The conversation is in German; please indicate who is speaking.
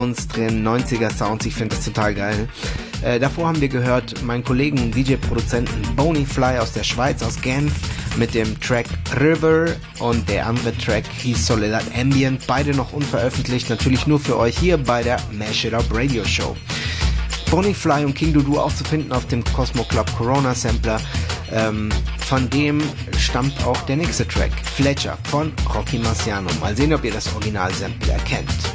Speaker 1: unseren 90er Sounds. Ich finde das total geil. Davor haben wir gehört meinen Kollegen DJ-Produzenten Boneyfly aus der Schweiz, aus Genf, mit dem Track River, und der andere Track hieß Soledad Ambient. Beide noch unveröffentlicht, natürlich nur für euch hier bei der Mash It Up Radio Show. Boneyfly und King Dudu auch zu finden auf dem Cosmo Club Corona Sampler. Von dem stammt auch der nächste Track, Fletcher von Rocky Marciano. Mal sehen, ob ihr das Original-Sample erkennt.